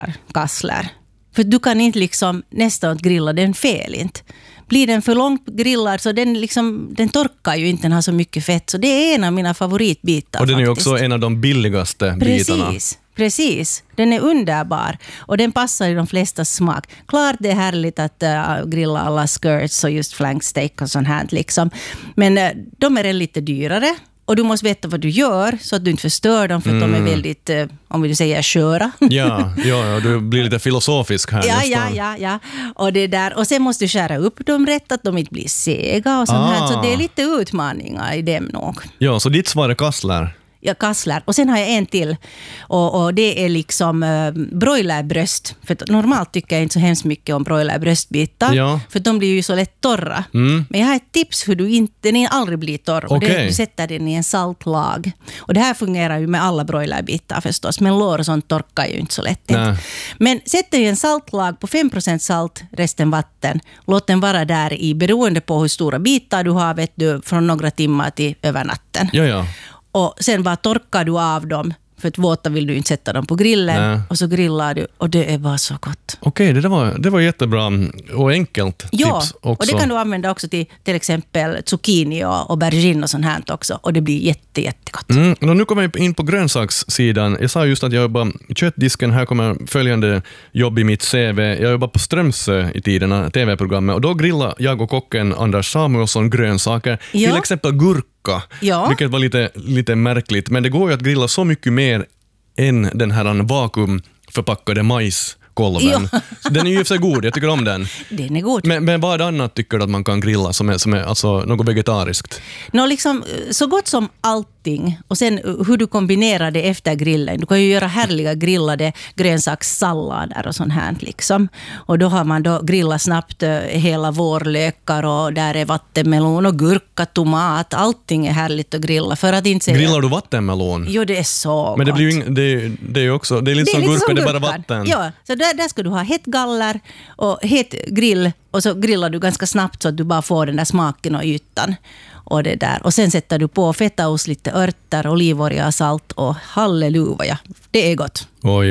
kassler. För du kan inte liksom nästan grilla den fel inte. Blir den för långt grillad så den torkar ju inte, den har så mycket fett. Så det är en av mina favoritbitar. Och den är ju faktiskt. också en av de billigaste bitarna. Precis. Den är underbar. Och den passar i de flesta smak. Klart det är härligt att grilla alla skirts och just flanksteak och sånt här liksom. Men de är lite dyrare. Och du måste veta vad du gör så att du inte förstör dem, för att de är väldigt, om vi säger, sköra. Ja, du blir lite filosofisk här nästan. Ja. Och det där. Och sen måste du skära upp dem rätt, att de inte blir sega och sånt här. Så det är lite utmaningar i dem nog. Ja, så ditt svar är kassler. Ja, kassler. Och sen har jag en till. Och det är liksom broilerbröst. För normalt tycker jag inte så hemskt mycket om broilerbröstbitar. Ja. För de blir ju så lätt torra. Men jag har ett tips hur den aldrig blir torr. Och du sätter den i en saltlag. Och det här fungerar ju med alla broilerbitar förstås. Men lår och sånt torkar ju inte så lätt. Men sätter du en saltlag på 5% salt, resten vatten. Låt den vara där i, beroende på hur stora bitar du har, vet du, från några timmar till över natten. Ja. Och sen bara torkar du av dem. För att våta vill du inte sätta dem på grillen. Nej. Och så grillar du. Och det är bara så gott. Okej, det var jättebra och enkelt tips också. Och det kan du använda också till exempel zucchini och aubergine och sånt här också. Och det blir jättegott. Nu kommer jag in på grönsakssidan. Jag sa just att jag jobbar i köttdisken. Här kommer följande jobb i mitt CV. Jag jobbar på Strömsö i tiderna, tv-programmet. Och då grillar jag och kocken Anders Samuelsson grönsaker. Ja. Till exempel gurka. Ja. Vilket var lite märkligt. Men det går ju att grilla så mycket mer än den här vakuumförpackade majskolven. Ja. Den är ju för sig god, jag tycker om den. Den är god. Men vad annat tycker du att man kan grilla som är alltså något vegetariskt? Liksom, så gott som allting. Och sen hur du kombinerar det efter grillen. Du kan ju göra härliga grillade grönsakssallader och sånt här liksom. Och då har man då grillat snabbt hela vårlökar och där är vattenmelon och gurka, tomat. Allting är härligt att grilla. För att inte säga... Grillar du vattenmelon? Jo, det är så men det gott. blir ju det är också, det är lite som gurka, det är bara vatten. Ja, så där ska du ha hett galler och hett grill och så grillar du ganska snabbt så att du bara får den där smaken och ytan. Och det där. Och sen sätter du på fetaost, lite örter, olivolja, salt och halleluja. Det är gott. Oj.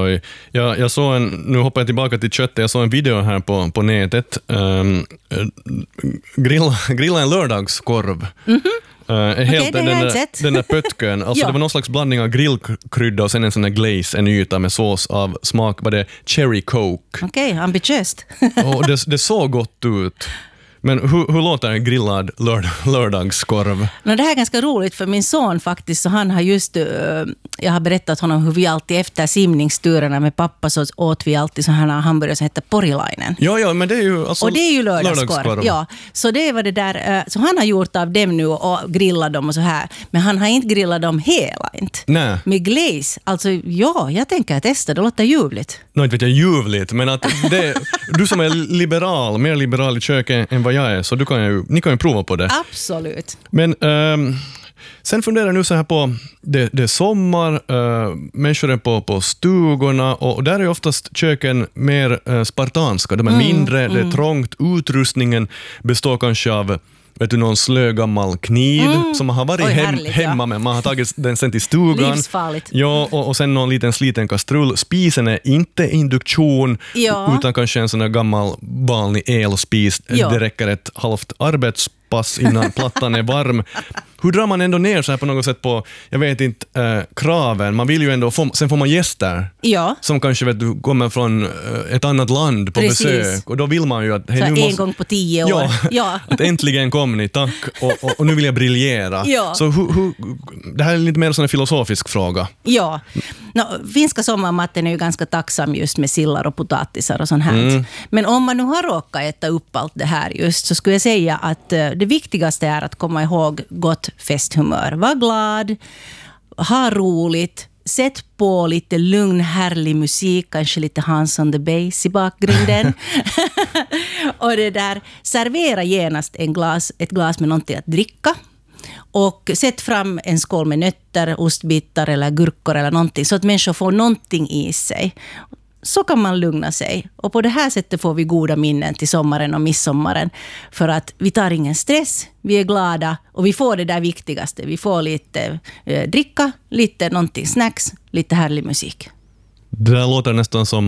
Jag såg nu hoppar jag tillbaka till köttet. Jag såg en video här på nätet. Grilla en lördagskorv. Helt den där pötkön. Alltså det var någon slags blandning av grillkrydda och sen en sån där glaze, en yta med sås av smak. Var det cherry coke? Okej, ambitiöst. Och det såg gott ut. Men hur låter en grillad lördagskorv? Det här är ganska roligt för min son faktiskt, så han har just, jag har berättat honom hur vi alltid efter simningsturerna med pappa så åt vi alltid så här hamburgare som heter porilainen. Ja, men det är ju alltså, och det är ju lördagskorv. Ja, så det var det där, så han har gjort av dem nu och grillat dem och så här, men han har inte grillat dem hela inte. Nej. Med glaze, alltså jag tänker testa, det låter ljuvligt. Inte vet jag ljuvligt, men att du som är mer liberal i köket än vad jag är, så ni kan ju prova på det. Absolut. Men sen funderar jag nu så här på, det är sommar, människor är på stugorna och där är oftast köken mer spartanska. De är mindre, det är trångt, utrustningen består kanske av någon slö gammal kniv som man har varit hemma med. Man har tagit den sen till stugan. Livsfarligt. Ja, och sen någon liten sliten kastrull. Spisen är inte induktion utan kanske en sån här gammal vanlig elspis. Ja. Det räcker ett halvt arbetspass innan plattan är varm. Hur drar man ändå ner så här på något sätt på, jag vet inte, kraven? Man vill ju ändå sen får man gäster som kanske kommer från ett annat land på besök. Och då vill man ju att... Hey, nu en gång på 10 år. Ja. Att äntligen kom ni, tack. Och nu vill jag briljera. Ja. Så det här är lite mer en filosofisk fråga. Ja. Finska sommarmatten är ju ganska tacksam just med sillar och potatisar och sånt här. Men om man nu har råkat äta upp allt det här just, så skulle jag säga att det viktigaste är att komma ihåg gott festhumör. Var glad, ha roligt, sätt på lite lugn, härlig musik, kanske lite Hans on the Bass i bakgrunden. Och det där, servera genast ett glas med någonting att dricka. Och sätt fram en skål med nötter, ostbitar eller gurkor eller någonting, så att människor får någonting i sig. Så kan man lugna sig. Och på det här sättet får vi goda minnen till sommaren och midsommaren. För att vi tar ingen stress, vi är glada och vi får det där viktigaste. Vi får lite dricka, lite någonting snacks, lite härlig musik. Det där låter nästan som